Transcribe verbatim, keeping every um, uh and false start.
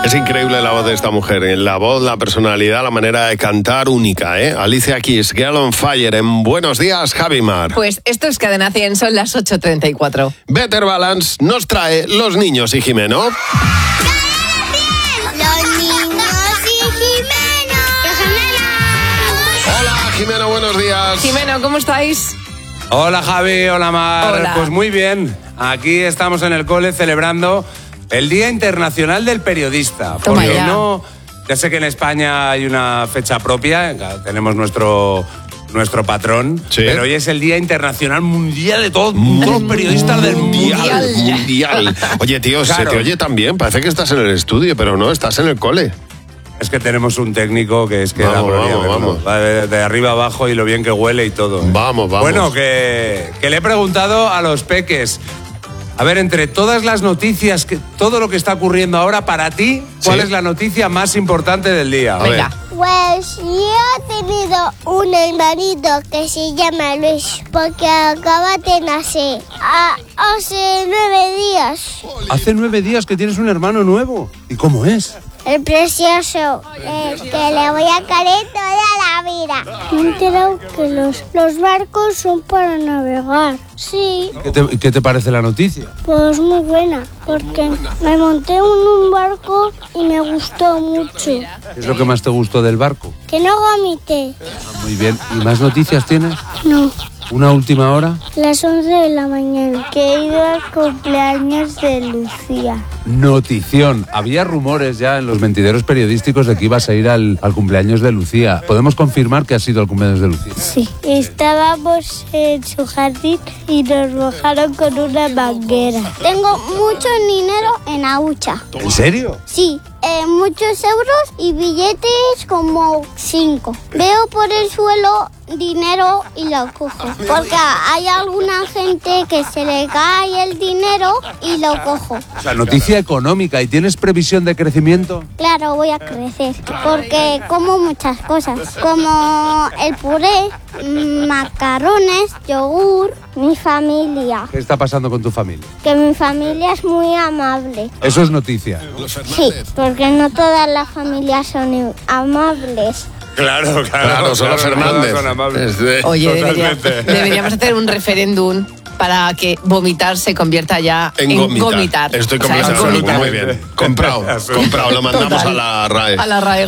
Es increíble la voz de esta mujer, la voz, la personalidad, la manera de cantar única, ¿eh? Alicia Keys, Girl on Fire, en Buenos Días, Javi Mar. Pues esto es Cadena cien, son las ocho treinta y cuatro. Better Balance nos trae Los Niños y Jimeno. Los niños y Jimeno. Hola, Jimeno, buenos días. Jimeno, ¿cómo estáis? Hola Javi, hola Mar. Hola. Pues muy bien, aquí estamos en el cole celebrando el Día Internacional del Periodista. Toma porque ya. no, ya sé que en España hay una fecha propia, tenemos nuestro nuestro patrón, Sí. pero hoy es el Día Internacional Mundial de todos, todos los periodistas del mundo. Mundial, mundial. Oye, tío, se Claro. te oye tan bien, parece que estás en el estudio, pero no, estás en el cole. Es que tenemos un técnico que es que Vamos, da gloria vamos, verlo. vamos. Va de, de arriba abajo y lo bien que huele y todo. ¿eh? Vamos, vamos. Bueno, que, que le he preguntado a los peques. A ver, entre todas las noticias, que, todo lo que está ocurriendo ahora, para ti, ¿cuál Sí. es la noticia más importante del día? A ver. Venga. Pues yo he tenido un hermanito que se llama Luis, porque acaba de nacer a- hace nueve días. Hace nueve días que tienes un hermano nuevo. ¿Y cómo es? El precioso, el que le voy a querer toda la vida. Me he enterado que los, los barcos son para navegar. Sí, ¿Qué te, qué te parece la noticia? pues muy buena, porque me monté en un barco y me gustó mucho. ¿Qué es lo que más te gustó del barco? Que no vomité. Muy bien. ¿Y más noticias tienes? No. ¿Una última hora? Las once de la mañana. Que he ido al cumpleaños de Lucía. Notición. Había rumores ya en los mentideros periodísticos de que ibas a ir al, al cumpleaños de Lucía. ¿Podemos confirmar que has ido al cumpleaños de Lucía? Sí. Estábamos en su jardín y nos mojaron con una manguera. Tengo mucho dinero en la hucha. ¿En serio? Sí, eh, muchos euros y billetes como cinco. Veo por el suelo dinero y lo cojo. Porque hay alguna gente que se le cae el dinero y lo cojo. O sea, noticia económica. ¿Y tienes previsión de crecimiento? Claro, voy a crecer. Porque como muchas cosas. Como el puré, mm, macarrones, yogur, mi familia. ¿Qué está pasando con tu familia? Que mi familia es muy amable. Eso es noticia. Sí, porque no todas las familias son amables. Claro, Claro, son los Fernández. Es de- Oye, debería- Totalmente. deberíamos hacer un referéndum para que vomitar se convierta ya En, en, gomitar. gomitar. Estoy O sea, en completamente de acuerdo. gomitar. Muy bien. Comprado, comprado. Lo mandamos Total. a la R A E. A la R A E.